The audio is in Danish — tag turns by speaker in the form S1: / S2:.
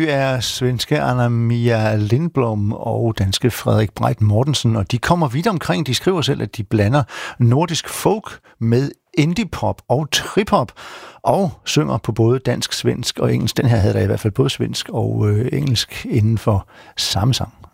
S1: debut er svenske Anna-Mia Lindblom og danske Frederik Breit Mortensen, og de kommer vidt omkring. De skriver selv, at de blander nordisk folk med indie-pop og trip-hop, og synger på både dansk, svensk og engelsk. Den her havde der i hvert fald både svensk og engelsk inden for samme sang.